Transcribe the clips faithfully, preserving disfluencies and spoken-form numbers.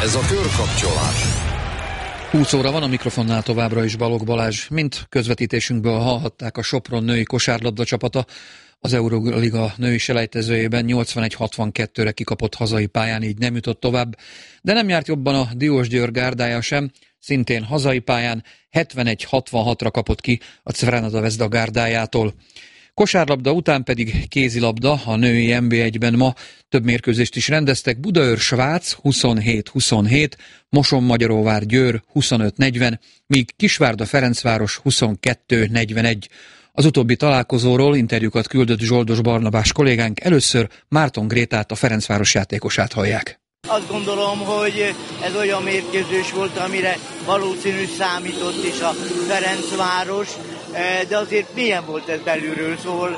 Ez a Körkapcsolás. húsz óra van, a mikrofonnál továbbra is Balogh Balázs. Mint közvetítésünkből hallhatták, a Sopron női kosárlabda csapata az Euróliga női selejtezőjében nyolcvanegy hatvankettőre kikapott hazai pályán, így nem jutott tovább. De nem járt jobban a Diósgyőr gárdája sem, szintén hazai pályán hetvenegy hatvanhatra kapott ki a Crvena Zvezda gárdájától. Kosárlabda után pedig kézilabda, a női en bé egyben ma több mérkőzést is rendeztek. Budaör-Svác huszonhét huszonhét, Moson-Magyaróvár-Győr huszonöt negyven, míg Kisvárda-Ferencváros huszonkettő negyvenegy. Az utóbbi találkozóról interjúkat küldött Zsoldos Barnabás kollégánk, először Márton Grétát, a Ferencváros játékosát hallják. Azt gondolom, hogy ez olyan mérkőzés volt, amire valószínű számított is a Ferencváros, de azért milyen volt ez belülről, szóval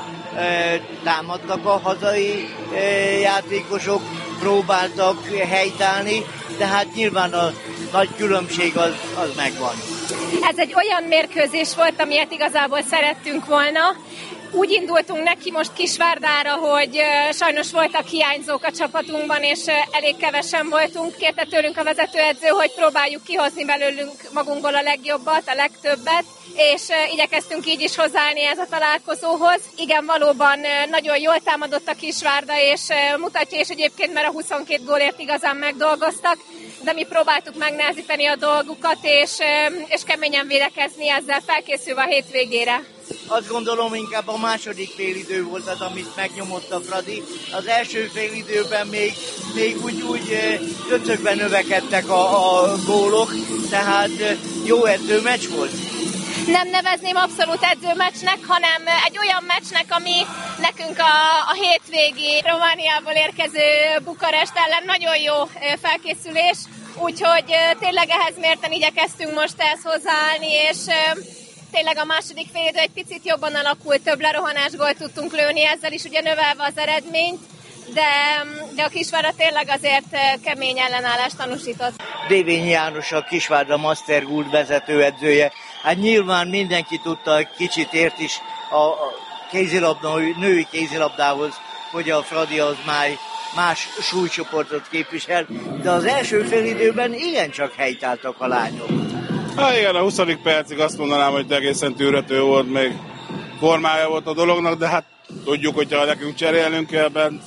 támadtak a hazai játékosok, próbáltak helytállni, de hát nyilván a nagy különbség az, az megvan. Ez egy olyan mérkőzés volt, amilyet igazából szerettünk volna. Úgy indultunk neki most Kisvárdára, hogy sajnos voltak hiányzók a csapatunkban, és elég kevesen voltunk. Kérte tőlünk a vezetőedző, hogy próbáljuk kihozni belőlünk magunkból a legjobbat, a legtöbbet, és igyekeztünk így is hozzáállni ez a találkozóhoz. Igen, valóban nagyon jól támadott a Kisvárda, és mutatja is egyébként, mert a huszonkét gólért igazán megdolgoztak, de mi próbáltuk megnehezíteni a dolgukat, és, és keményen védekezni, ezzel felkészülve a hétvégére. Azt gondolom, inkább a második félidő volt az, amit megnyomott a Fradi. Az első félidőben még, még úgy, úgy döcögben növekedtek a, a gólok, tehát jó edzőmeccs volt. Nem nevezném abszolút edzőmeccsnek, hanem egy olyan meccsnek, ami nekünk a, a hétvégi Romániából érkező Bukarest ellen nagyon jó felkészülés, úgyhogy tényleg ehhez mérten igyekeztünk most ehhez hozzáállni, és tényleg a második félidő egy picit jobban alakult, több lerohanásgólt tudtunk lőni, ezzel is ugye növelve az eredményt, de, de a Kisvárda tényleg azért kemény ellenállást tanúsított. Dévényi János, a Kisvárda Master Guld vezetőedzője. Hát nyilván mindenki tudta, kicsit ért is a kézilabda, női kézilabdához, hogy a Fradi az már más súlycsoportot képvisel, de az első félidőben igencsak helytáltak a lányok. Hát igen, a huszadik percig azt mondanám, hogy egészen tűrhető volt, még formája volt a dolognak, de hát tudjuk, hogyha nekünk cserélnünk kell bent,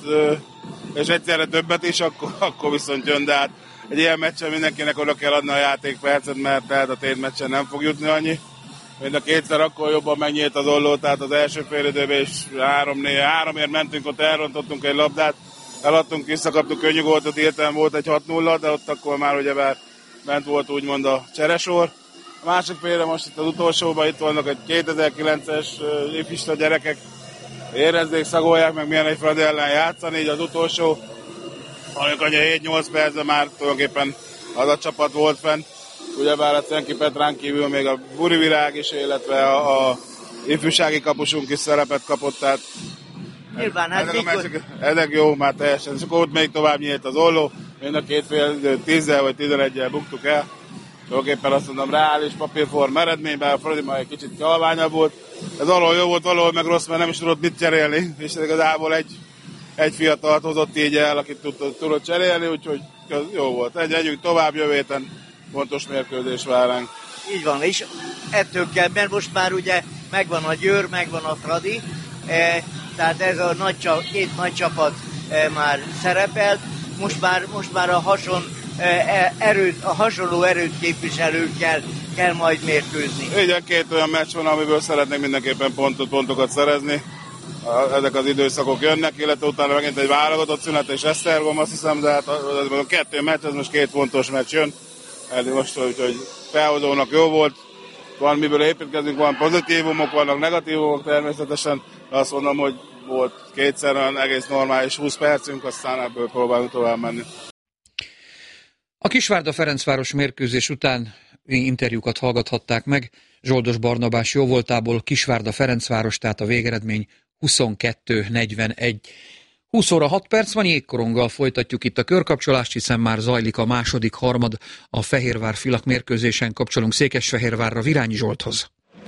és egyszerre többet is, akkor, akkor viszont jön, de hát egy ilyen meccsen mindenkinek oda kell adni a játékpercet, mert tehát a tétmeccsen nem fog jutni annyi. Mind a kétszer akkor jobban megnyílt az olló, tehát az első félidőben is három négy háromért mentünk, ott elrontottunk egy labdát, eladtunk, visszakaptuk, könnyű voltot, hirtelen volt egy hat nulla, de ott akkor már ugyebár bent volt úgymond a cseresor. A másik félre most itt az utolsóban itt vannak egy kétezer-kilences uh, ifista gyerekek, érezzék, szagolják meg milyen egy Fradi ellen játszani, így az utolsó, amikor annyi hét-nyolc percben már tulajdonképpen az a csapat volt fent. Ugyebár a Cenki Petrán kívül még a Buri Virág is, illetve a, a ifjúsági kapusunk is szerepet kapott, tehát nyilván, hát ezek, mikor... meccsek, ezek jó már teljesen, és akkor ott még tovább nyílt az olló, mind a két fél tízzel vagy tizeneggyel buktuk el. Tulajdonképpen azt mondom, reális papírform eredményben, a Fradi már egy kicsit halványabb volt. Ez valahol jó volt, valahol meg rossz, mert nem is tudott mit cserélni, és igazából egy, egy fiatalt hozott így el, akit tudott, tudott cserélni, úgyhogy jó volt. Egy, együnk tovább, jövő héten fontos mérkőzés vár ránk. Így van, és ettől kell, mert most már ugye megvan a Győr, megvan a Fradi, e, tehát ez a nagy, két nagy csapat e, már szerepel, most már, most már a hason erőt, a hasonló erőt képviselőkkel kell majd mérkőzni. Igen, két olyan meccs van, amiből szeretnék mindenképpen pontot, pontokat szerezni. Ezek az időszakok jönnek, illetve utána megint egy válogatott szünet és Esztergom, azt hiszem, de hát a kettő meccs, ez most két fontos meccs jön. Eddig most, hogy felhozónak jó volt, van miből építkezünk, van pozitívumok, vannak negatívumok természetesen, de azt mondom, hogy volt kétszer olyan egész normális húsz percünk, aztán ebből próbálunk tovább menni. A Kisvárda-Ferencváros mérkőzés után interjúkat hallgathatták meg. Zsoldos Barnabás jóvoltából Kisvárda-Ferencváros, tehát a végeredmény huszonkettő negyvenegy. húsz óra hat perc van, jégkoronggal folytatjuk itt a körkapcsolást, hiszen már zajlik a második harmad a Fehérvár-Filak mérkőzésen. Kapcsolunk Székesfehérvárra, Virányi Zsolthoz.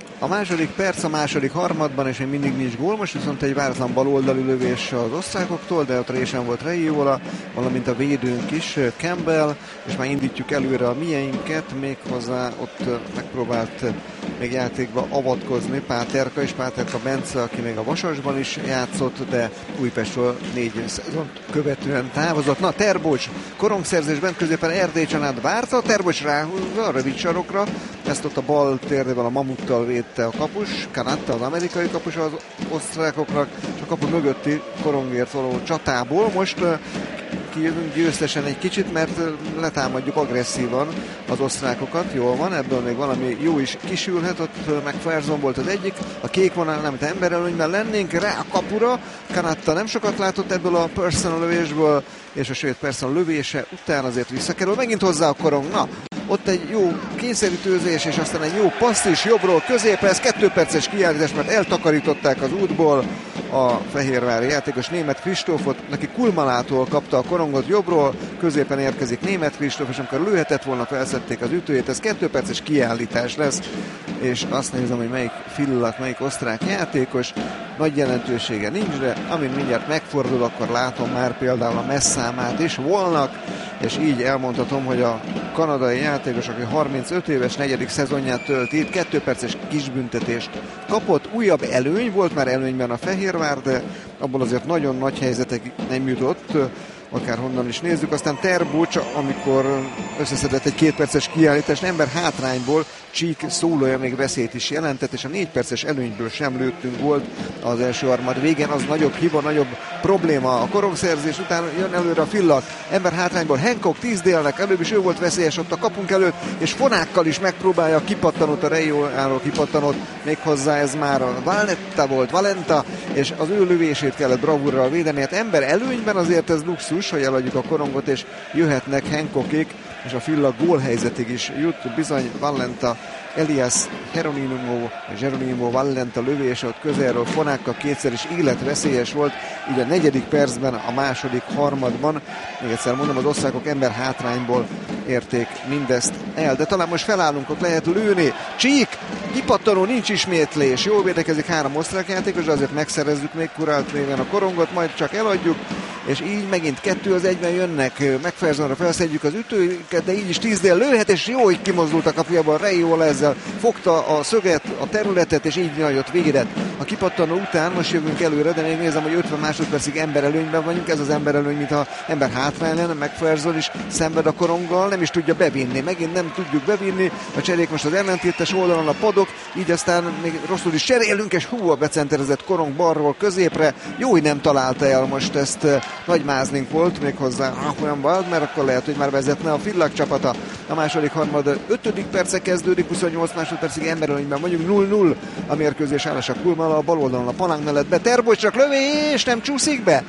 A második perc, a második harmadban, és még mindig nincs gól. Most viszont egy váratlan baloldali lövés az osztrákoktól, de ott résen volt Reiola, valamint a védőnk is, Campbell, és már indítjuk előre a mieinket, méghozzá ott megpróbált még játékba avatkozni Páterka, és Páterka Bence, aki még a Vasasban is játszott, de Újpestről négy szezont követően távozott. Na, Terbocs korongszerzésben középen Erdély Csanád várta, Terbocs ráhúzza a rövid sarokra, ezt ott a bal térdében a Mamuttal védte a kapus, Kanatta az amerikai kapus az osztrákoknak, és a kapu mögötti korongért való csatából most kijövünk győztesen egy kicsit, mert letámadjuk agresszívan az osztrákokat, jól van, ebből még valami jó is kisülhet, ott McPherson volt az egyik, a kék vonal nem, te emberelőnyben lennénk, rá a kapura, Kanatta nem sokat látott ebből a personal lövésből, és a svéd personal lövése után azért visszakerül, megint hozzá a korong, na, ott egy jó kényszerítőzés, és aztán egy jó passz is jobbról középre, ez kettő perces kiállítás, mert eltakarították az útból a fehérvári játékos Németh Kristófot, neki Kulmalától kapta a korongot jobbról, középen érkezik Németh Kristóf, és amikor lőhetett volna, felszedték az ütőjét, ez kettő perces kiállítás lesz, és azt nézem, hogy melyik fillak, melyik osztrák játékos, nagy jelentősége nincs, de amint mindjárt megfordul, akkor látom már például a messzámát is volnak, és így elmondhatom, hogy a kanadai játékos, aki harmincöt éves negyedik szezonját tölti, itt kettő perces kisbüntetést kapott, újabb előny volt már előnyben a Fehérvár, de abból azért nagyon nagy helyzetek nem jutott, akár honnan is nézzük. Aztán Terbocs, amikor összeszedett egy két perces kiállítást, ember hátrányból Csík szólója még veszélyt is jelentett, és a négy perces előnyből sem lőttünk volt az első harmad végén. Az nagyobb hiba, nagyobb probléma. A korongszerzés után jön előre a Fillak, ember hátrányból Hancock tízdélnek, előbb is ő volt veszélyes ott a kapunk előtt, és fonákkal is megpróbálja a kipattanót, a Reioláról kipattanót, méghozzá ez már a Valenta volt, Valenta, és az ő lövését kellett bravúrral védeni. Hát ember előnyben azért ez luxus, hogy eladjuk a korongot, és jöhetnek Hancockék, és a Filla gólhelyzetig is jut, bizony Valenta, Elias Geronimo, Geronimo Valenta lövése ott közelről fonákkal kétszer is életveszélyes volt, így a negyedik percben, a második harmadban, még egyszer mondom, az osztrákok ember hátrányból érték mindezt el, de talán most felállunk, ott lehet lőni, Csík, kipattanó, nincs ismétlés, jól védekezik három osztrák játékos, de azért megszerezzük még Kurált néven a korongot, majd csak eladjuk, és így megint kettő az egyben jönnek, McPhersonra felszedjük az ütőket, de így is tízdél lőhet, és jó, hogy kimozdult a kapujából, Reiola ezzel fogta a szöget, a területet, és így nagyot védett. A kipattanó után most jövünk előre, de még nézem, hogy ötven másodpercig emberelőnyben vagyunk, ez az emberelőny, mint a ember hátrány lenne, McPherson is szenved a koronggal, nem is tudja bevinni, megint nem tudjuk bevinni, a cserék most az ellentétes oldalon a padok, így aztán még rosszul is cserélünk, és hú, a becenterezett korong balról középre, jó, hogy nem találta el most ezt, nagy mázlink volt méghozzá olyan volt, mert akkor lehet, hogy már vezetne a Fillak csapata. A második harmad ötödik perce kezdődik, huszonnyolc másodpercig emberelőnyben vagyunk, null null a mérkőzés állása Kulmala, a bal oldalon a palánk mellett be, Terbocs csak lövés, nem csúszik be,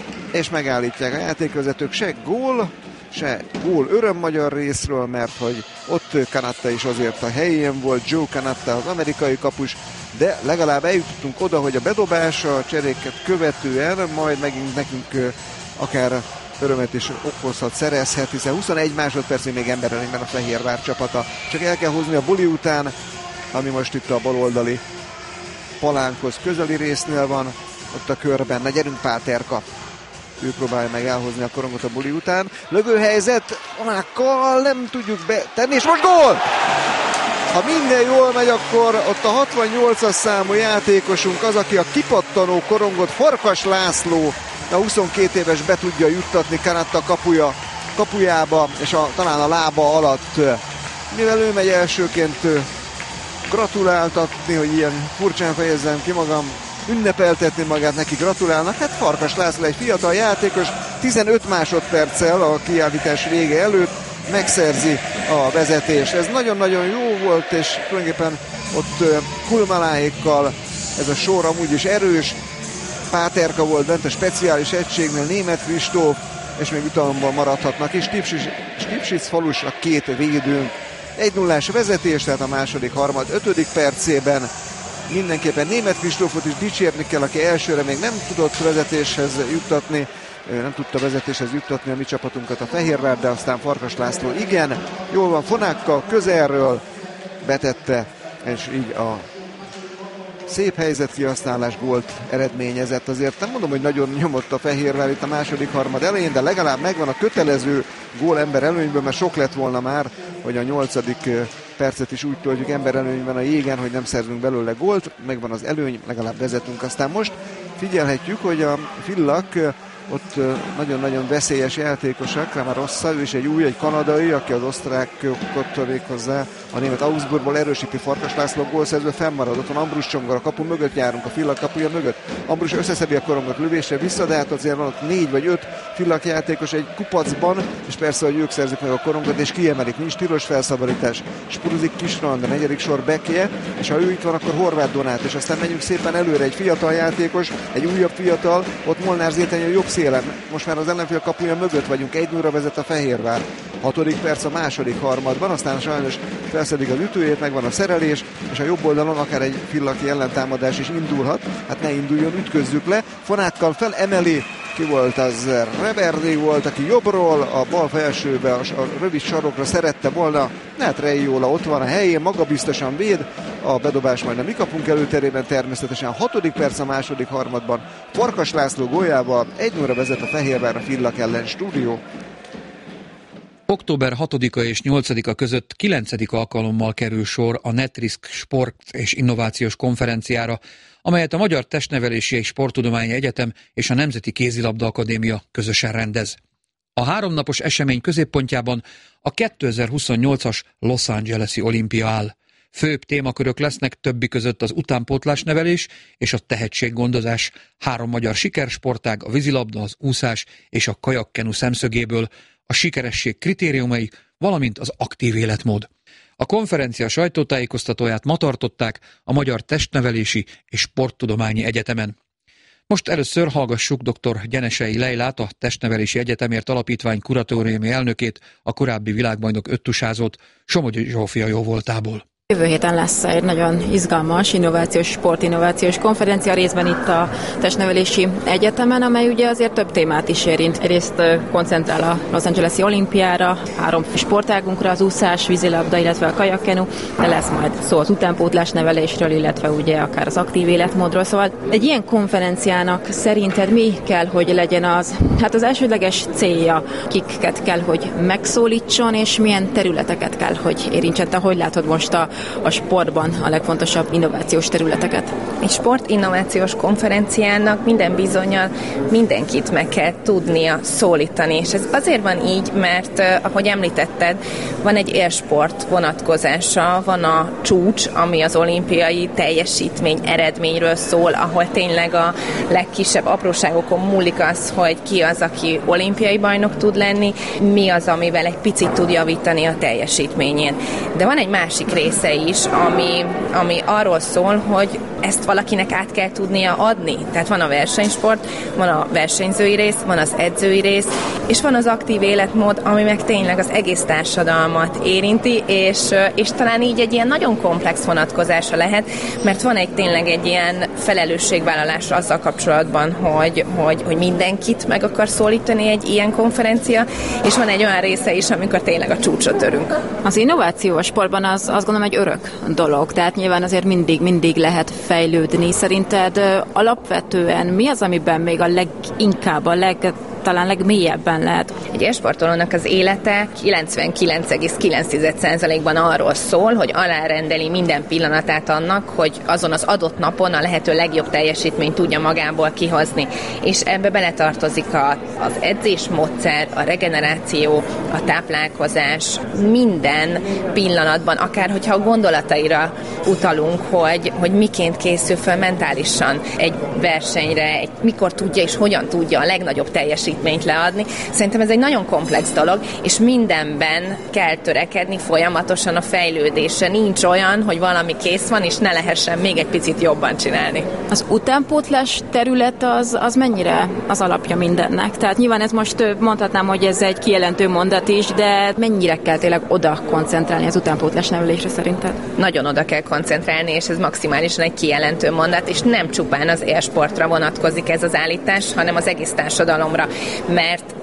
és megállítják a játékvezetők, se gól, se gól öröm magyar részről, mert hogy ott Kanatta is azért a helyén volt, Joe Kanatta az amerikai kapus, de legalább eljutottunk oda, hogy a bedobás a cseréket követően majd megint nekünk akár örömet is okozhat, szerezhet, hiszen huszonegy másodpercig még emberelőnyben a Fehérvár csapata. Csak el kell hozni a buli után, ami most itt a baloldali palánkhoz közeli résznél van, ott a körben. Na gyerünk, Páterka! Ő próbálja meg elhozni a korongot a buli után. Lövőhelyzet, Onákkal nem tudjuk betenni, és most gól! Ha minden jól megy, akkor ott a hatvannyolcas számú játékosunk az, aki a kipattanó korongot, Farkas László, a huszonkét éves be tudja juttatni Kanatta kapuja, kapujába, és a, talán a lába alatt. Mivel ő megy elsőként gratuláltatni, hogy ilyen furcsán fejezzem ki magam, ünnepeltetni magát, neki gratulálnak. Hát Farkas László egy fiatal játékos, tizenöt másodperccel a kiállítás vége előtt megszerzi a vezetést. Ez nagyon-nagyon jó volt, és tulajdonképpen ott Kulmaláékkal ez a sor amúgy is erős. Páterka volt bent a speciális egységnél, Németh Kristóf, és még utalomban maradhatnak is. Stipsic falus a két védőnk. egy nullás vezetés, tehát a második harmad ötödik percében. Mindenképpen Németh Kristófot is dicsérni kell, aki elsőre még nem tudott vezetéshez juttatni, nem tudta vezetéshez juttatni a mi csapatunkat, a Fehérvár, de aztán Farkas László igen. Jól van, fonákkal közelről betette, és így a szép helyzetkihasználás gólt eredményezett. Azért nem mondom, hogy nagyon nyomott a Fehérvár itt a második harmad elején, de legalább megvan a kötelező gól ember előnyből, mert sok lett volna már, hogy a nyolcadik percet is úgy töltjük ember előnyben a jégen, hogy nem szerzünk belőle gólt, megvan az előny, legalább vezetünk. Aztán most figyelhetjük, hogy a Villak ott nagyon-nagyon veszélyes játékosak, Ramarossa, ő is egy új, egy kanadai, aki az osztrákot véghozzá a német Augsburgból erősíti. Farkas László gólszerző fennmarad, ott van Ambrus Csongor, a kapu mögött járunk, a Villak kapuja mögött. Ambrus összeszedi a korongot lövésre vissza, de hát azért van ott négy vagy öt Villak játékos egy kupacban, és persze, hogy ők szerzik meg a korongot, és kiemelik, nincs tilos felszabadítás. Spuruzik Kisrand, a negyedik sor bekje, és ha ő itt van, akkor Horváth Donát, és aztán menjünk szépen előre, egy fiatal játékos, egy újabb fiatal, ott Molnár Zéteny a jobb szélen. Most már az ellenfél kapuja mögött vagyunk, egy nulla vezet a Fehérvár. Hatodik perc a második harmadban, aztán sajnos felszedik az ütőjét, megvan a szerelés, és a jobb oldalon akár egy Villaki ellentámadás is indulhat. Hát ne induljon, ütközzük le. Fonákkal felemeli, ki volt az? Reverdé volt, aki jobbról, a bal felsőbe, a, a rövid sarokra szerette volna. Hát Reiola ott van a helyén, magabiztosan véd, a bedobás majd a mi kapunk előterében természetesen. Hatodik perc a második harmadban, Farkas László góljával egy nulla vezet a Fehérvár a Villak ellen. Stúdió. október hatodika és nyolcadika között kilencedik alkalommal kerül sor a Netrisk Sport és Innovációs Konferenciára, amelyet a Magyar Testnevelési és Sporttudományi Egyetem és a Nemzeti Kézilabda Akadémia közösen rendez. A háromnapos esemény középpontjában a kétezer-huszonnyolcas Los Angeles-i olimpia áll. Főbb témakörök lesznek többi között az utánpótlásnevelés és a tehetséggondozás, három magyar sikersportág, a vízilabda, az úszás és a kajakkenu szemszögéből, a sikeresség kritériumai, valamint az aktív életmód. A konferencia sajtótájékoztatóját ma tartották a Magyar Testnevelési és Sporttudományi Egyetemen. Most először hallgassuk dr. Gyenesei Leilát, a Testnevelési Egyetemért Alapítvány kuratóriumi elnökét, a korábbi világbajnok öttusázót, Somogyi Zsófia jóvoltából. Jövő héten lesz egy nagyon izgalmas innovációs, sportinnovációs konferencia részben itt a Testnevelési Egyetemen, amely ugye azért több témát is érint. Egyrészt koncentrál a Los Angeles-i olimpiára, három sportágunkra, az úszás, vízilabda, illetve a kajakkenu, de lesz majd szó az utánpótlás nevelésről, illetve ugye akár az aktív életmódról. Szóval egy ilyen konferenciának szerinted mi kell, hogy legyen az? Hát az elsődleges célja, kiket kell, hogy megszólítson, és milyen területeket kell, hogy érintsen. Te hogy látod most a a sportban a legfontosabb innovációs területeket? Egy sportinnovációs konferenciának minden bizonnyal mindenkit meg kell tudnia szólítani, és ez azért van így, mert ahogy említetted, van egy élsport vonatkozása, van a csúcs, ami az olimpiai teljesítmény eredményről szól, ahol tényleg a legkisebb apróságokon múlik az, hogy ki az, aki olimpiai bajnok tud lenni, mi az, amivel egy picit tud javítani a teljesítményén. De van egy másik része is, ami, ami arról szól, hogy ezt valakinek át kell tudnia adni. Tehát van a versenysport, van a versenyzői rész, van az edzői rész, és van az aktív életmód, ami meg tényleg az egész társadalmat érinti, és, és talán így egy ilyen nagyon komplex vonatkozása lehet, mert van egy tényleg egy ilyen felelősségvállalás azzal kapcsolatban, hogy, hogy, hogy mindenkit meg akar szólítani egy ilyen konferencia, és van egy olyan része is, amikor tényleg a csúcsot törünk. Az innováció a sportban az, azt gondolom egy örök dolog, tehát nyilván azért mindig, mindig lehet fejlődni. Szerinted alapvetően mi az, amiben még a leginkább, a leg talán legmélyebben lehet? Egy e-sportolónak az élete kilencvenkilenc egész kilenc százalékban arról szól, hogy alárendeli minden pillanatát annak, hogy azon az adott napon a lehető legjobb teljesítményt tudja magából kihozni. És ebbe beletartozik a, az edzésmódszer, a regeneráció, a táplálkozás, minden pillanatban, akár hogyha a gondolataira utalunk, hogy, hogy miként készül fel mentálisan egy versenyre, egy, mikor tudja és hogyan tudja a legnagyobb teljesítményt leadni. Szerintem ez egy nagyon komplex dolog, és mindenben kell törekedni folyamatosan a fejlődésre. Nincs olyan, hogy valami kész van, és ne lehessen még egy picit jobban csinálni. Az utánpótlás terület az, az mennyire az alapja mindennek? Tehát nyilván ez most mondhatnám, hogy ez egy kijelentő mondat is, de mennyire kell tényleg oda koncentrálni az utánpótlás nevelésre szerinted? Nagyon oda kell koncentrálni, és ez maximálisan egy kijelentő mondat, és nem csupán az élsportra vonatkozik ez az állítás, hanem az egész társadalomra, mert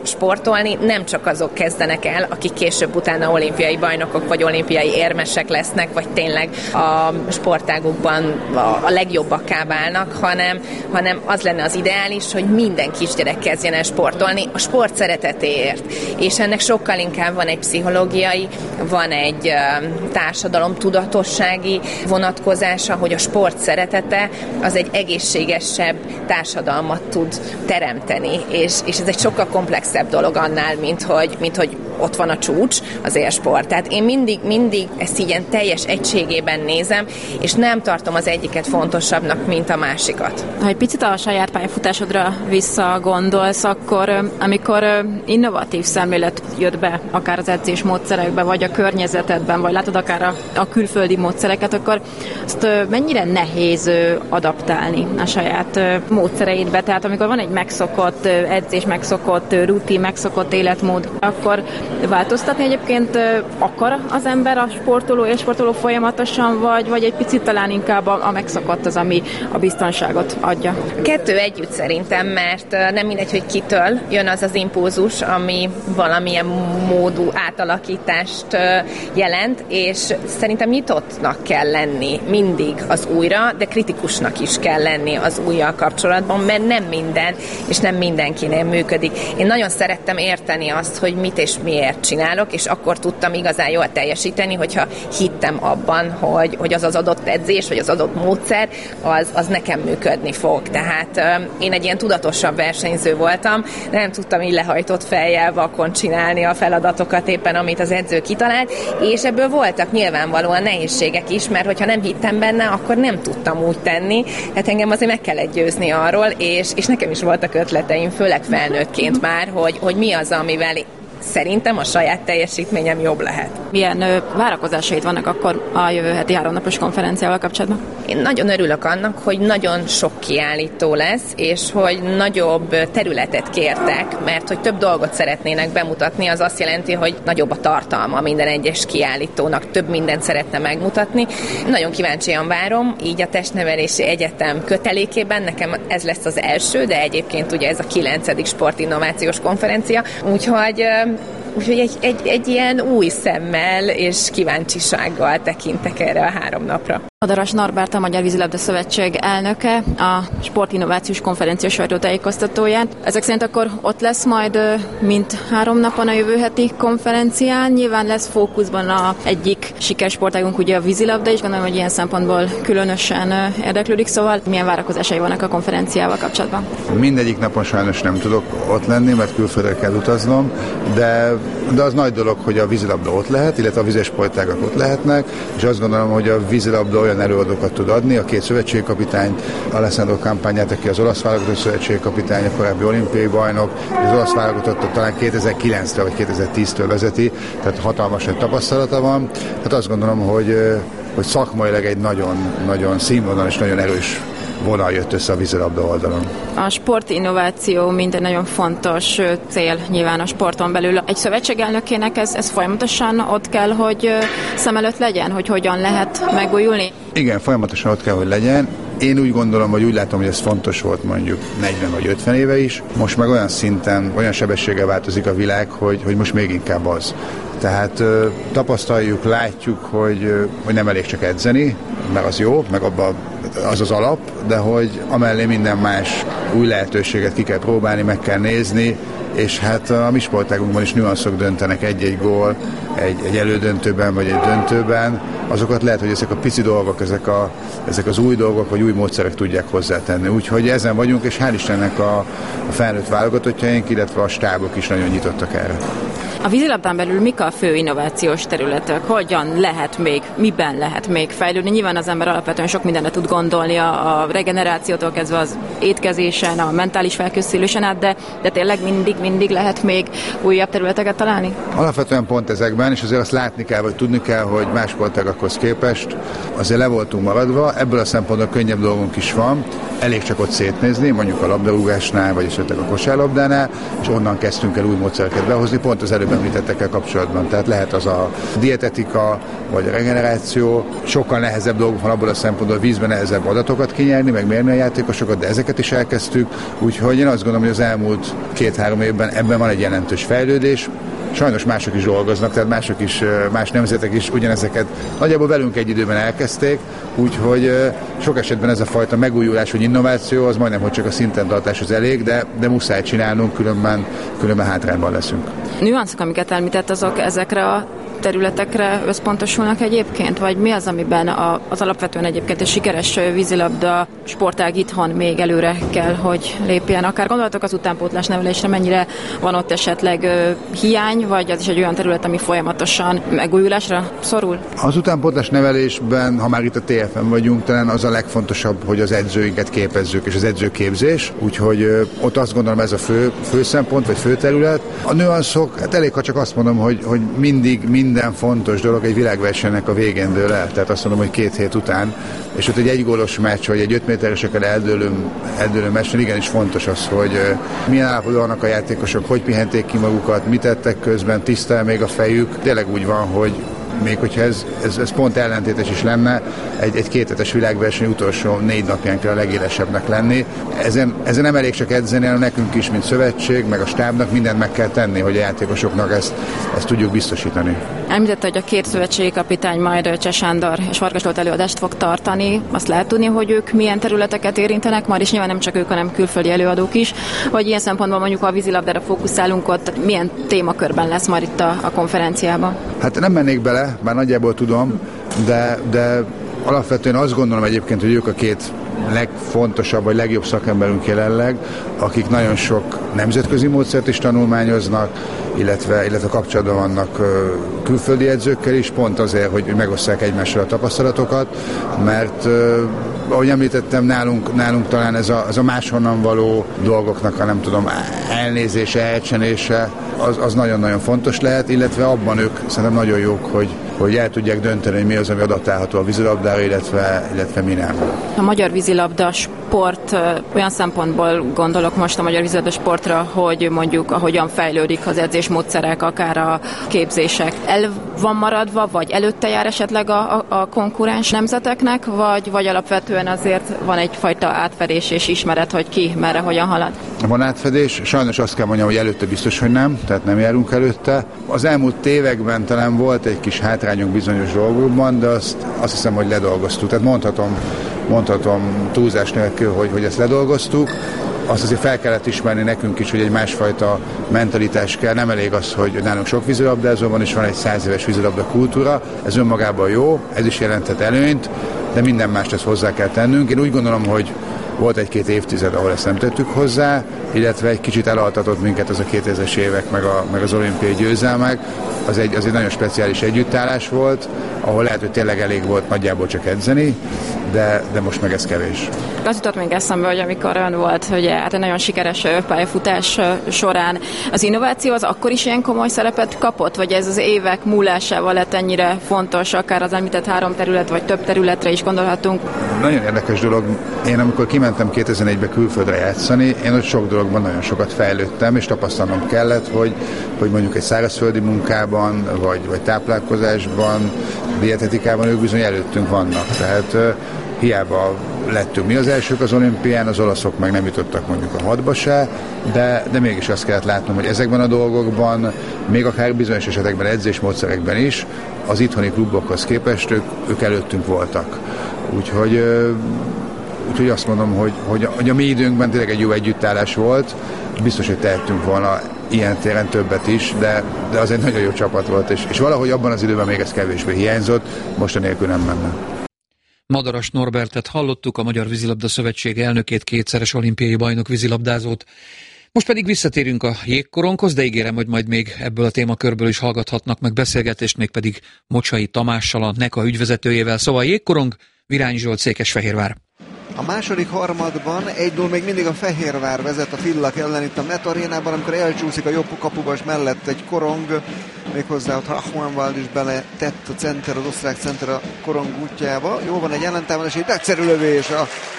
sportolni nem csak azok kezdenek el, akik később utána olimpiai bajnokok vagy olimpiai érmesek lesznek, vagy tényleg a sportágukban a legjobbakká válnak, hanem, hanem az lenne az ideális, hogy minden kisgyerek kezdjen el sportolni a sport szeretetéért. És ennek sokkal inkább van egy pszichológiai, van egy társadalom tudatossági vonatkozása, hogy a sport szeretete az egy egészségesebb társadalmat tud teremteni, és, és ez egy sokkal komplexebb dolog annál, mint hogy, mint hogy ott van a csúcs, az élsport. Tehát én mindig, mindig ezt ilyen teljes egységében nézem, és nem tartom az egyiket fontosabbnak, mint a másikat. Ha egy picit a saját pályafutásodra visszagondolsz, akkor amikor innovatív szemlélet jött be, akár az edzés módszerekbe, vagy a környezetedben, vagy látod akár a, a külföldi módszereket, akkor azt mennyire nehéz adaptálni a saját módszereidbe? Tehát amikor van egy megszokott edzés, megszokott rutin, megszokott életmód, akkor változtatni egyébként akar az ember, a sportoló, élsportoló folyamatosan, vagy, vagy egy picit talán inkább a, a megszokott az, ami a biztonságot adja? Kettő együtt szerintem, mert nem mindegy, hogy kitől jön az az impulzus, ami valamilyen módú átalakítást jelent, és szerintem nyitottnak kell lenni mindig az újra, de kritikusnak is kell lenni az újjal kapcsolatban, mert nem minden, és nem mindenkinél működik. Én nagyon szerettem érteni azt, hogy mit és miért csinálok, és akkor tudtam igazán jól teljesíteni, hogyha hittem abban, hogy, hogy az az adott edzés, vagy az adott módszer, az, az nekem működni fog. Tehát én egy ilyen tudatosabb versenyző voltam, nem tudtam így lehajtott fejjel vakon csinálni a feladatokat éppen, amit az edző kitalált, és ebből voltak nyilvánvalóan nehézségek is, mert hogyha nem hittem benne, akkor nem tudtam úgy tenni. Hát engem azért meg kellett győzni arról, és, és nekem is voltak ötleteim, főleg felnőttként már, hogy, hogy mi az, amivel szerintem a saját teljesítményem jobb lehet. Milyen ö, várakozásaid vannak akkor a jövő heti háromnapos konferenciával kapcsolatban? Én nagyon örülök annak, hogy nagyon sok kiállító lesz, és hogy nagyobb területet kértek, mert hogy több dolgot szeretnének bemutatni, az azt jelenti, hogy nagyobb a tartalma minden egyes kiállítónak, több mindent szeretne megmutatni. Nagyon kíváncsian várom, így a Testnevelési Egyetem kötelékében nekem ez lesz az első, de egyébként ugye ez a kilencedik sportinnovációs konferencia, úgyhogy Úgyhogy egy, egy, egy ilyen új szemmel és kíváncsisággal tekintek erre a három napra. Madaras Norbert, a Magyar Vízilabda Szövetség elnöke, a Sportinnovációs Konferencia sajtótájékoztatóján. Ezek szerint akkor ott lesz majd mint három napon a jövő heti konferencián. Nyilván lesz fókuszban a egyik sikersportágunk, ugye a vízilabda is, gondolom, hogy ilyen szempontból különösen érdeklődik, szóval milyen várakozásai vannak a konferenciával kapcsolatban? Mindegyik napon sajnos nem tudok ott lenni, mert külföldre kell utaznom, de, de az nagy dolog, hogy a vízilabda ott lehet, illetve a vízesportágak ott lehetnek, és azt gondolom, hogy a vízilabda olyan előadókat tud adni, a két szövetségkapitány, Alessandro Campagnát, aki az olasz válogatott szövetségkapitány, a korábbi olimpiai bajnok, az olasz válogatottat talán kétezer-kilenctől vagy kétezer-tíztől vezeti, tehát hatalmas nagy tapasztalata van. Tehát azt gondolom, hogy, hogy szakmailag egy nagyon, nagyon színvonal és nagyon erős vonal jött össze a vízilabda oldalon. A sportinnováció minden nagyon fontos cél nyilván a sporton belül. Egy szövetségelnökének ez, ez folyamatosan ott kell, hogy szem előtt legyen, hogy hogyan lehet megújulni? Igen, folyamatosan ott kell, hogy legyen. Én úgy gondolom, vagy úgy látom, hogy ez fontos volt mondjuk negyven vagy ötven éve is. Most meg olyan szinten, olyan sebességgel változik a világ, hogy, hogy most még inkább az. Tehát ö, tapasztaljuk, látjuk, hogy, ö, hogy nem elég csak edzeni, mert az jó, meg abban az az alap, de hogy amellé minden más új lehetőséget ki kell próbálni, meg kell nézni, és hát a mi sportágunkban is nüanszok döntenek egy-egy gól, egy, egy elődöntőben vagy egy döntőben, azokat lehet, hogy ezek a pici dolgok, ezek, a, ezek az új dolgok vagy új módszerek tudják hozzátenni. Úgyhogy ezen vagyunk, és hál' Istennek a, a felnőtt válogatottjaink, illetve a stábok is nagyon nyitottak erre. A vízilabdán belül mik a fő innovációs területek? Hogyan lehet még, miben lehet még fejlődni? Nyilván az ember alapvetően sok mindenre tud gondolni, a, a regenerációtól kezdve az étkezésen, a mentális felkészülésen át, de, de tényleg mindig, mindig lehet még újabb területeket találni? Alapvetően pont ezekben, és azért azt látni kell, vagy tudni kell, hogy más sportágakhoz képest azért le voltunk maradva, ebből a szempontból könnyebb dolgunk is van, elég csak ott szétnézni, mondjuk a labdarúgásnál, vagy esetleg a kosárlabdánál, és onnan kezdtünk el új módszereket behozni, pont az előbb említettekkel kapcsolatban. Tehát lehet az a dietetika, vagy a regeneráció, sokkal nehezebb dolgunk van abból a szempontból, vízben nehezebb adatokat kinyerni, meg mérni a játékosokat, de ezeket is elkezdtük, úgyhogy én azt gondolom, hogy az elmúlt két-három évben ebben van egy jelentős fejlődés. Sajnos mások is dolgoznak, tehát mások is, más nemzetek is ugyanezeket nagyjából velünk egy időben elkezdték, úgyhogy sok esetben ez a fajta megújulás vagy innováció az majdnem, hogy csak a szinten tartás az elég, de, de muszáj csinálnunk, különben, különben hátrányban leszünk. Nüanszok, amiket említett, azok ezekre a területekre összpontosulnak egyébként? Vagy mi az, amiben a, az alapvetően egyébként egy sikeres vízilabda sportág itthon még előre kell, hogy lépjen? Akár gondolatok az utánpótlás nevelésre, mennyire van ott esetleg ö, hiány, vagy az is egy olyan terület, ami folyamatosan megújulásra szorul? Az utánpótlás nevelésben, ha már itt a té ef en vagyunk, talán az a legfontosabb, hogy az edzőinket képezzük, és az edzőképzés, úgyhogy ö, ott azt gondolom ez a fő, fő szempont, vagy fő terület. A nüanszok, hát elég, ha csak azt mondom, hogy, hogy mindig, mindig minden fontos dolog egy világversenynek a végén dől el. Tehát azt mondom, hogy két hét után, és ott egy egygólos meccs, vagy egy öt méteresekkel eldőlő, eldőlő meccsen igenis fontos az, hogy milyen állapotban vannak a játékosok, hogy pihenték ki magukat, mit tettek közben, tisztel még a fejük. Tényleg úgy van, hogy még hogyha ez, ez, ez pont ellentétes is lenne, egy, egy kéthetes világverseny utolsó négy napján kell a legélesebbnek lenni. Ezen, ezen nem elég csak edzeni, hanem nekünk is, mint szövetség, meg a stábnak mindent meg kell tenni, hogy a játékosoknak ezt, ezt tudjuk biztosítani. Említette, hogy a két szövetségi kapitány majd Cseh Sándor és Varga Zsolt előadást fog tartani. Azt lehet tudni, hogy ők milyen területeket érintenek, már is nyilván nem csak ők, hanem külföldi előadók is, hogy ilyen szempontból mondjuk a vízilabdára fókuszálunk ott, milyen témakörben lesz majd itt a, a konferenciában? Hát nem mennék bele, bár nagyjából tudom, de, de alapvetően azt gondolom egyébként, hogy ők a két legfontosabb vagy legjobb szakemberünk jelenleg, akik nagyon sok nemzetközi módszert is tanulmányoznak, illetve, illetve kapcsolatban vannak külföldi edzőkkel is, pont azért, hogy megosszák egymással a tapasztalatokat, mert ahogy említettem, nálunk, nálunk talán ez a, ez a máshonnan való dolgoknak a nem tudom, elnézése, elcsenése, az, az nagyon-nagyon fontos lehet, illetve abban ők szerintem nagyon jók, hogy, hogy el tudják dönteni, hogy mi az, ami adaptálható a vízilabdára, illetve, illetve mi nem. A magyar vízilabda sport, olyan szempontból gondolok most a magyar vízilabda sportra, hogy mondjuk ahogyan fejlődik az edzésmódszerek, akár a képzések, el van maradva, vagy előtte jár esetleg a, a, a konkurens nemzeteknek, vagy, vagy alapvetően azért van egyfajta átfedés és ismeret, hogy ki merre, hogyan halad? Van átfedés, sajnos azt kell mondjam, hogy előtte biztos, hogy nem, tehát nem járunk előtte. Az elmúlt években talán volt egy kis hátrányunk bizonyos dolgokban, de azt, azt hiszem, hogy ledolgoztuk. Tehát mondhatom, mondhatom túlzás nélkül, hogy, hogy ezt ledolgoztuk. Azt azért fel kellett ismerni nekünk is, hogy egy másfajta mentalitás kell. Nem elég az, hogy nálunk sok vízilabdázó van, és van egy száz éves vízilabda kultúra. Ez önmagában jó, ez is jelenthet előnyt, de minden mást ezt hozzá kell tennünk. Én úgy gondolom, hogy volt egy-két évtized, ahol ezt nem tettük hozzá, illetve egy kicsit elaltatott minket az a kétezres évek, meg, a, meg az olimpiai győzelmek. Az egy, az egy nagyon speciális együttállás volt, ahol lehet, hogy tényleg elég volt nagyjából csak edzeni, de, de most meg ez kevés. Az jutott még eszembe, hogy amikor ön volt, hogy hát egy nagyon sikeres pályafutás során az innováció az akkor is ilyen komoly szerepet kapott, vagy ez az évek múlásával lett ennyire fontos, akár az említett három terület, vagy több területre is gondolhatunk? Nagyon érdekes dolog. Én amikor kimentem kétezer-négybe külföldre játszani, én ott sok dologban nagyon sokat fejlődtem, és tapasztalnom kellett, hogy, hogy mondjuk egy szárazföldi munkában, vagy, vagy táplálkozásban, dietetikában ők bizony előttünk vannak. Tehát uh, hiába lettünk mi az elsők az olimpián, az olaszok meg nem jutottak mondjuk a hatba se, de, de mégis azt kellett látnom, hogy ezekben a dolgokban, még akár bizonyos esetekben edzésmódszerekben is, az itthoni klubokhoz képest ők, ők előttünk voltak. Úgyhogy, uh, úgyhogy azt mondom, hogy, hogy, hogy a mi időnkben tényleg egy jó együttállás volt, biztos, hogy tehettünk volna ilyen téren többet is, de, de az egy nagyon jó csapat volt, és, és valahogy abban az időben még ez kevésbé hiányzott, most a nélkül nem menne. Madaras Norbertet hallottuk, a Magyar Vízilabda Szövetség elnökét, kétszeres olimpiai bajnok vízilabdázót. Most pedig visszatérünk a jégkoronghoz, de ígérem, hogy majd még ebből a témakörből is hallgathatnak meg beszélgetést, még pedig Mocsai Tamással, a NECA ügyvezetőjével. Szóval jégkorong, Virányi Zsolt, Székesfehérvár. A második harmadban egy null még mindig a Fehérvár vezet a Villak ellen itt a Net Arénában, amikor elcsúszik a jobb kapubas mellett egy korong, méghozzá ott Hachmanwald is beletett a center, az osztrák center a korong útjába. Jó, van egy ellentámadás, egy egyszerű lövés a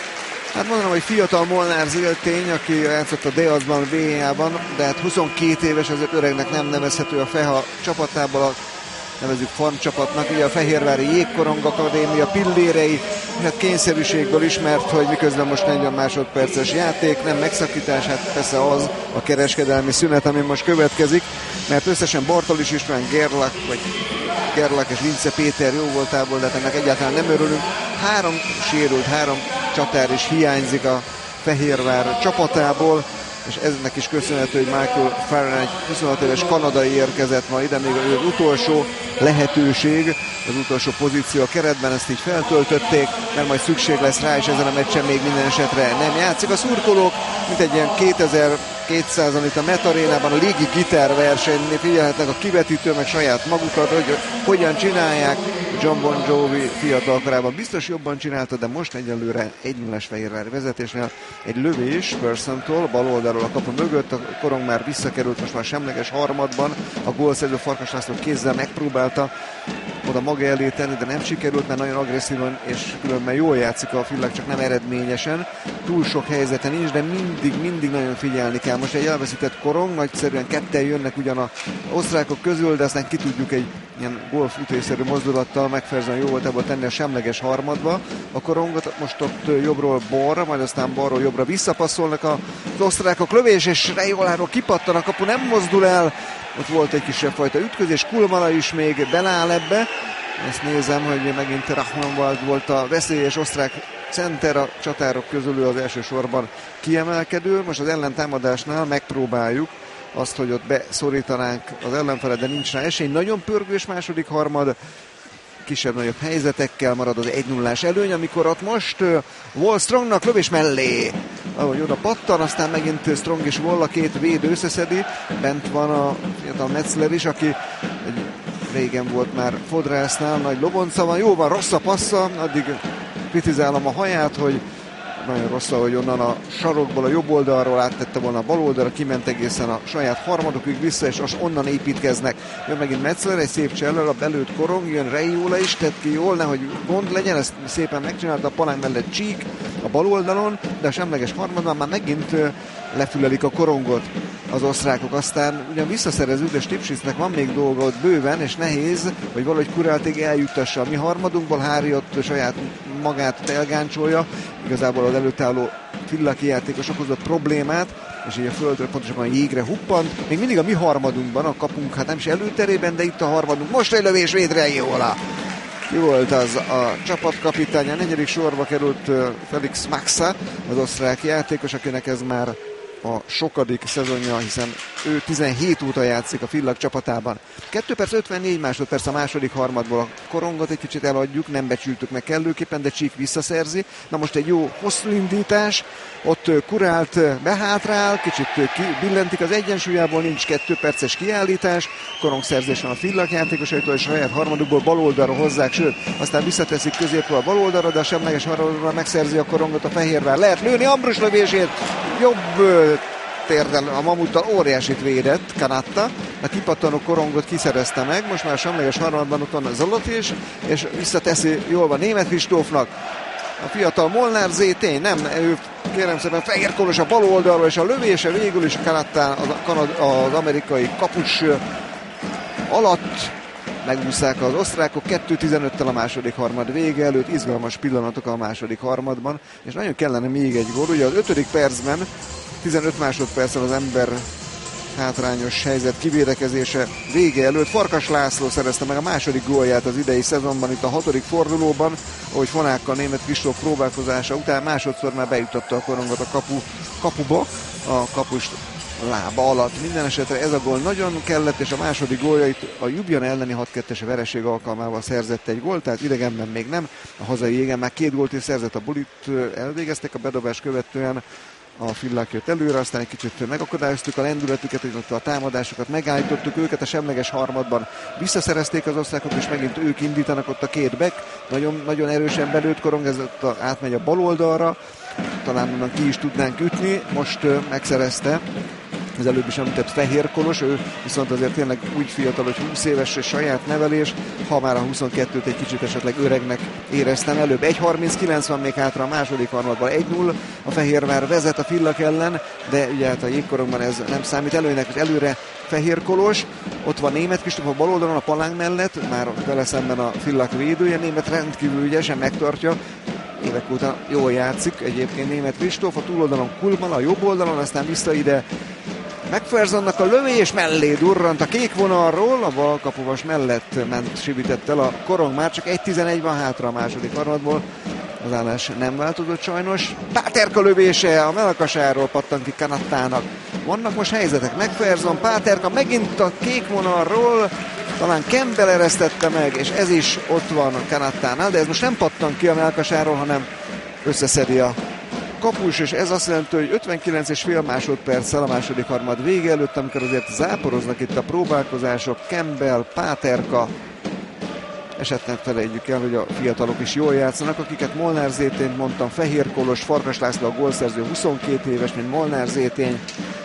Hát mondanom, hogy fiatal Molnár Zéltény, aki játszott a Deazban, vé é á-ban, de hát huszonkét éves, ezért öregnek nem nevezhető a Feha csapatából, a nevezzük farmcsapatnak, ugye a Fehérvári Jégkorong Akadémia pillérei, hát kényszerűségből ismert, hogy miközben most negyven másodperces játék, nem megszakítás, hát persze az a kereskedelmi szünet, ami most következik, mert összesen Bartolis István, Gerlach, vagy Gerlach és Vince Péter jó voltából, de ennek egyáltalán nem örülünk. Három sérült, három csatár is hiányzik a Fehérvár csapatából, és ennek is köszönhető, hogy Michael Farren, egy huszonhat éves kanadai érkezett ma ide, még az utolsó lehetőség, az utolsó pozíció a keretben, ezt így feltöltötték, mert majd szükség lesz rá, és ezen a meccsen még minden esetre nem játszik. A szurkolók, mint egy ilyen kétezer-kétszázan itt a Met Arénában, a légi gitárversenynél figyelhetnek a kivetítő, meg saját magukat, hogy hogyan csinálják. John Bon Jovi fiatal korában biztos jobban csinálta, de most egyelőre egy nullás Fehérvári vezetésnél egy lövés Persson-tól, bal oldalról a kapu mögött, a Korong már visszakerült, most már semleges harmadban, a gólszerző Farkas László kézzel megpróbálta oda maga elé tenni, de nem sikerült, mert nagyon agresszívan és különben jól játszik a Fillak, csak nem eredményesen. Túl sok helyzete nincs, de mindig, mindig nagyon figyelni kell. Most egy elveszített Korong, nagyszerűen ketten jönnek ugyan az osztrákok közül, de aztán ki tudjuk egy ilyen golfütésszerű mozdulattal megfelelően jó volt ebből tenni a semleges harmadba. A Korongot most ott jobbról balra, majd aztán balról jobbra visszapasszolnak az osztrákok, lövés, és Rejoláról kipattan a kapu, nem mozdul el. Ott volt egy kisebb fajta ütközés, Kulmala is még beláll ebbe. Ezt nézem, hogy megint Rahmanwald volt a veszélyes osztrák center, a csatárok közül az első sorban kiemelkedő. Most az ellentámadásnál megpróbáljuk azt, hogy ott beszorítanánk az ellenfelet, de nincs rá esély. Nagyon pörgős második harmad, kisebb-nagyobb helyzetekkel marad az egy nullás előny, amikor ott most uh, Wall Strongnak lövés mellé, ahogy oda pattan, aztán megint Strong és Wall, a két védő összeszedi, bent van a fiatal Metzler is, aki egy, régen volt már fodrásznál, nagy lobonca van, jó van, rossz a passza, addig kritizálom a haját, hogy nagyon rossz, hogy onnan a sarokból, a jobb oldalról áttette volna a bal oldalra, kiment egészen a saját harmadokig vissza, és onnan építkeznek. Jön megint Metzler, egy szép csellel, a belőtt Korong, jön Reiola is, tett ki jól, nehogy gond legyen, ezt szépen megcsinálta a palánk mellett Csík a bal oldalon, de a semleges harmadban már megint lefülelik a Korongot az osztrákok. Aztán ugyan visszaszerező, de Stipsitznek van még dolga ott bőven, és nehéz, hogy valahogy Kuráltig eljuttassa. A mi harmadunkból Hári ott saját magát elgáncsolja, igazából az előtt álló Fillaki játékos okozott problémát, és így a földre, pontosabban a jégre huppant. Még mindig a mi harmadunkban, a kapunk, hát nem is előterében, de itt a harmadunk. Most egy lövés védre, Jóla! Ki volt az a csapatkapitány? A negyedik sorba került Felix Maxa, az osztrák játékos, akinek ez már a sokadik szezonja, hiszen ő tizenhét óta játszik a Fillak csapatában. kettő perc ötvennégy másodperc a második harmadból, a Korongot egy kicsit eladjuk, nem becsültük meg kellőképpen, de Csík visszaszerzi. Na most egy jó hosszú indítás, ott Kurált behátrál, kicsit billentik az egyensúlyából, nincs kettő perces kiállítás, Korong szerzés van a Fillak játékosaitól, és a saját harmadukból bal oldalra hozzák, sőt, aztán visszateszik középről a bal oldalra, de a semleges harmadukról megszerzi a Korongot a Fehérvár. Lehet lőni Ambrus lövését, jobb térdel a Mamuttal, óriásit védett Kanatta, a kipattanó Korongot kiszerezte meg, most már a semleges harmadban ott van a Zolotis, és visszateszi jól van Németh Kristófnak. A fiatal Molnár Zéltény, nem, ő kérem szépen fehérkolos a bal oldalról, és a lövése végül is Kanattán az, Kanad, az amerikai kapus alatt megúszák az osztrákok. Kettő tizenöttel a második harmad vége előtt, izgalmas pillanatok a második harmadban, és nagyon kellene még egy gól, ugye az ötödik percben tizenöt másodperccel az ember hátrányos helyzet kivédekezése vége előtt Farkas László szerezte meg a második gólját az idei szezonban, itt a hatodik fordulóban, ahogy Fonákkal Németh Kristóf próbálkozása után másodszor már bejutatta a Korongot a kapu, kapuba, a kapust lába alatt. Minden esetre ez a gól nagyon kellett, és a második gólja itt a Ljubljana elleni hat kettes vereség alkalmával szerzett egy gólt, tehát idegenben még nem, a hazai jégen már két gólt is szerzett, a bulit elvégeztek a bedobás követően, a Fillák jött előre, aztán egy kicsit megakadályoztuk a lendületüket, illetve a támadásokat, megállítottuk őket, a semleges harmadban visszaszerezték az osztrákok, és megint ők indítanak ott a két back, nagyon, nagyon erősen belőtt Korong, ez ott átmegy a bal oldalra, talán onnan ki is tudnánk ütni, most uh, megszerezte az előbb is említett Fehér Kolos, ő viszont azért tényleg úgy fiatal, hogy húsz éves és saját nevelés, ha már a huszonkettőt egy kicsit esetleg öregnek éreztem előbb. egy harminckilenc van még hátra a második harmadban, egy null, a Fehérvár vezet a Fillak ellen, de ugye hát a jégkorongban ez nem számít előnek, és előre Fehér Kolos, ott van Németh Kristóf a bal oldalon a palánk mellett, már vele szemben a Fillak védője, Németh rendkívül ügyesen megtartja, évek óta jól játszik egyébként Németh Kristóf, a túloldalon Kulmala, a jobb oldalon, aztán vissza ide McPhersonnak a lövés mellé durrant a kék vonalról, a bal kapuvas mellett ment, sivített el a korong, már csak egy tizenegy van hátra a második harmadból, az állás nem változott sajnos. Páterka lövése a mellkasáról pattan ki Kanattának. Vannak most helyzetek, McPherson, Páterka megint a kék vonalról, talán Campbell eresztette meg, és ez is ott van a Kanattánál, de ez most nem pattan ki a mellkasáról, hanem összeszedi a kapus, és ez azt jelenti, hogy ötvenkilenc és fél másodperccel a második harmad vége előtt, amikor azért záporoznak itt a próbálkozások, Campbell, Páterka, esetleg felejtjük el, hogy a fiatalok is jól játszanak, akiket Molnár Zétény mondtam, Fehér Kolos, Farkas László a gólszerző huszonkettő éves, mint Molnár Zétény.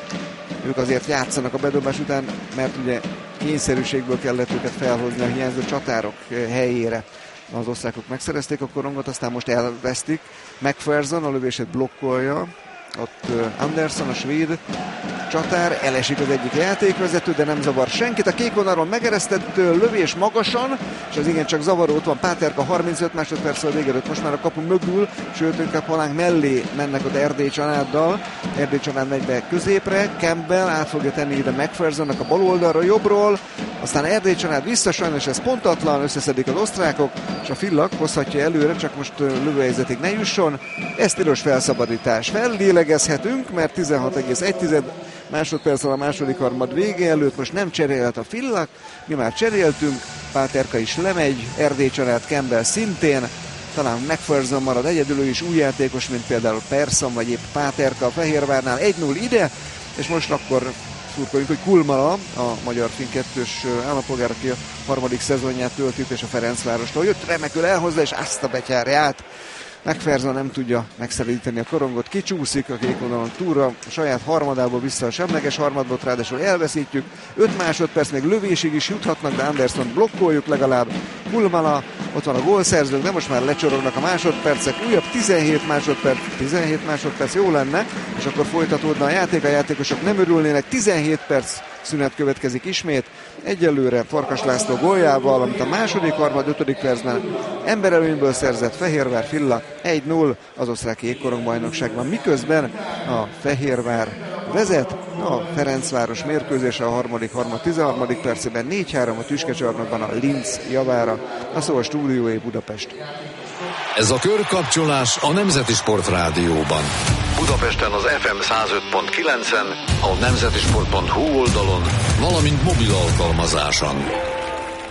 Ők azért játszanak a bedobás után, mert ugye kényszerűségből kellett őket felhozni a hiányzó csatárok helyére. Az osztrákok megszerezték a korongot, aztán most elvesztik. McPherson a lövését blokkolja, ott Anderson, a svéd csatár, elesik az egyik játékvezető, de nem zavar senkit. A kék vonalról megeresztett lövés magasan, és az igencsak zavaró, ott van Páterka, harmincöt másodperccel vége előtt, most már a kapu mögül, sőt inkább halánk mellé mennek ott Erdély Csanáddal. Erdély Csanád megy be középre, Campbell át fogja tenni ide McPhersonnak a bal oldalra, jobbról, aztán Erdély Csanád vissza, sajnos ez pontatlan, összeszedik az osztrákok, és a Fillak hozhatja előre, csak most lövőhelyzetig ne jusson. Ez tilos felszabadítás. Fellélegezhetünk, mert tizenhat egész egy másodperccel a második harmad vége előtt, most nem cserélhet a Fillak, mi már cseréltünk, Páterka is lemegy, Erdély Csanád, Campbell szintén, talán McPherson marad egyedül, ő is új játékos, mint például Persson, vagy épp Páterka a Fehérvárnál, egy null ide, és most akkor szurkoljunk, hogy Kulmala, a magyar finn kettős állampolgár, aki a harmadik szezonját töltít, és a Ferencvárostól jött, remekül elhozza, és azt a betyárját McPherson nem tudja megszeríteni a korongot, kicsúszik a kék vonalon túlra, a saját harmadából vissza a semleges harmadból, ráadásul elveszítjük, öt másodperc, még lövésig is juthatnak, de Anderson blokkoljuk legalább. Kulmala, ott van a gólszerzők, de most már lecsorognak a másodpercek, újabb tizenhét másodperc, tizenhét másodperc jó lenne, és akkor folytatódna a játék, a játékosok nem örülnének, tizenhét perc szünet következik ismét, egyelőre Farkas László góljával, amit a második harmad, ötödik percben emberelőnyből szerzett Fehérvár Fillak, egy null az osztrák jégkorongbajnokságban, miközben a Fehérvár vezet, a Ferencváros mérkőzése a harmadik harmad tizenharmadik percében négy három a tüskecsarnokban a Linz javára, a szó a stúdióé Budapest. Ez a körkapcsolás a Nemzeti Sport Rádióban. Budapesten az ef em száz öt pont kilencen, a nemzetisport pont hu oldalon, valamint mobil alkalmazáson.